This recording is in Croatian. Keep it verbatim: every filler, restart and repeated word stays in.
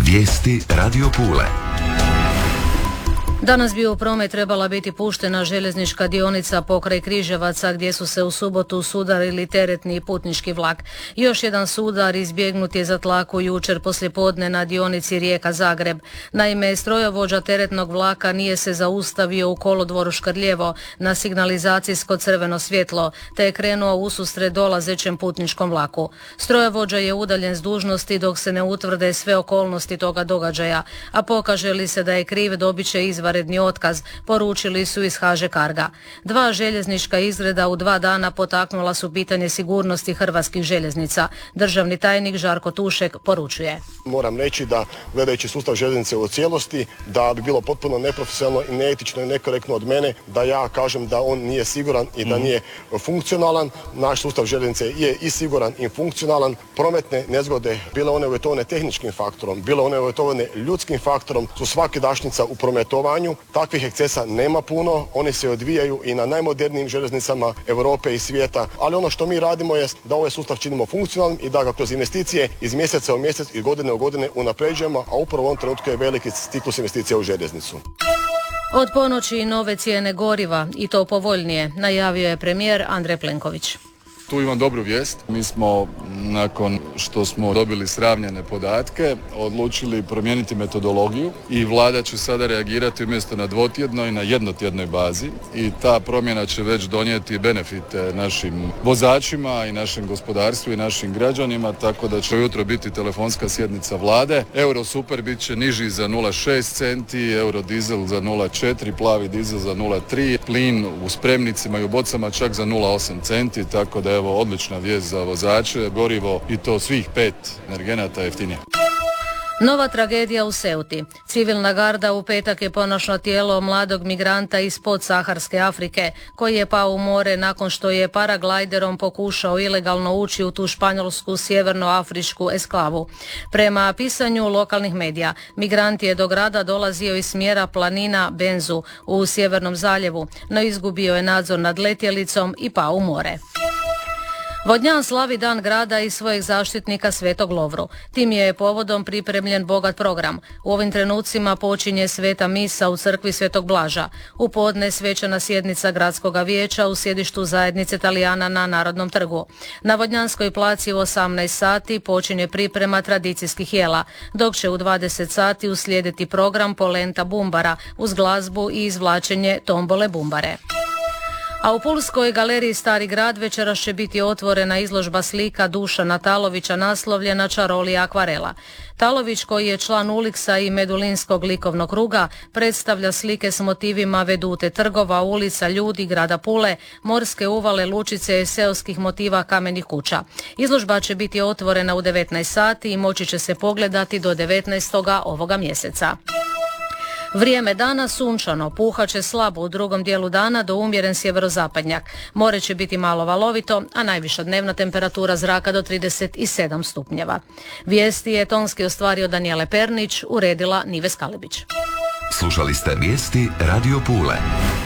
Vijesti Radio Pule. Danas bi u promet trebala biti puštena željeznička dionica pokraj Križevaca gdje su se u subotu sudarili teretni i putnički vlak. Još jedan sudar izbjegnut je za tlaku jučer poslijepodne na dionici Rijeka-Zagreb. Naime, strojovođa teretnog vlaka nije se zaustavio u kolodvoru Škrljevo na signalizacijsko crveno svjetlo, te je krenuo ususret dolazećem putničkom vlaku. Strojovođa je udaljen s dužnosti dok se ne utvrde sve okolnosti toga događaja, a pokaže li se da je kriv dobit će izvar redni otkaz, poručili su iz ha že Carga. Dva željeznička izgreda u dva dana potaknula su pitanje sigurnosti hrvatskih željeznica. Državni tajnik Žarko Tušek poručuje. Moram reći da, gledajući sustav željeznice u cijelosti, da bi bilo potpuno neprofesionalno i neetično i nekorektno od mene da ja kažem da on nije siguran i da nije funkcionalan. Naš sustav željeznice je i siguran i funkcionalan. Prometne nezgode, bile one uvjetovane tehničkim faktorom, bile one uvjetovane ljudskim faktorom, su svakidašnjica u prometovanju. Takvih ekscesa nema puno, oni se odvijaju i na najmodernijim željeznicama Europe i svijeta, ali ono što mi radimo je da ovaj sustav činimo funkcionalnim i da ga kroz investicije iz mjeseca u mjesec i godine u godine unapređujemo, a upravo u ovom trenutku je veliki ciklus investicija u željeznicu. Od ponoći nove cijene goriva i to povoljnije, najavio je premijer Andrej Plenković. Tu imam dobru vijest. Mi smo, nakon što smo dobili sravnjene podatke, odlučili promijeniti metodologiju i vlada će sada reagirati umjesto na dvotjednoj, na jednotjednoj bazi i ta promjena će već donijeti benefite našim vozačima i našem gospodarstvu i našim građanima, tako da će ujutro biti telefonska sjednica vlade. Euro super bit će niži za nula zarez šest centi, euro dizel za nula zarez četiri, plavi dizel za nula zarez tri, plin u spremnicima i u bocama čak za nula zarez osam centi, tako da evo odlična vijest za vozače, gorivo i to svih pet energenata jeftinije. Nova tragedija u Seuti. Civilna garda u petak je pronašla tijelo mladog migranta iz podsaharske Afrike, koji je pao u more nakon što je paraglajderom pokušao ilegalno ući u tu španjolsku sjevernoafričku esklavu. Prema pisanju lokalnih medija, migrant je do grada dolazio iz smjera planina Benzu u Sjevernom zaljevu, no izgubio je nadzor nad letjelicom i pao u more. Vodnjan slavi dan grada i svojeg zaštitnika Svetog Lovru. Tim je povodom pripremljen bogat program. U ovim trenucima počinje sveta misa u crkvi Svetog Blaža. U podne svečana sjednica gradskog vijeća u sjedištu zajednice Talijana na Narodnom trgu. Na Vodnjanskoj placi u osamnaest sati počinje priprema tradicijskih jela, dok će u dvadeset sati uslijediti program polenta bumbara uz glazbu i izvlačenje tombole bumbare. A u Pulskoj galeriji Stari grad večeras će biti otvorena izložba slika Dušana Talovića naslovljena Čarolija akvarela. Talović, koji je član Uliksa i Medulinskog likovnog kruga, predstavlja slike s motivima vedute trgova, ulica, ljudi, grada Pule, morske uvale, lučice i seoskih motiva kamenih kuća. Izložba će biti otvorena u devetnaest sati i moći će se pogledati do devetnaestoga ovoga mjeseca. Vrijeme dana sunčano, puhat će slabo u drugom dijelu dana do umjeren sjeverozapadnjak. More će biti malo valovito, a najviša dnevna temperatura zraka do trideset sedam stupnjeva. Vijesti je tonski ostvario Danijele Pernić, uredila Nive Skalibić. Slušali ste vijesti Radio Pule.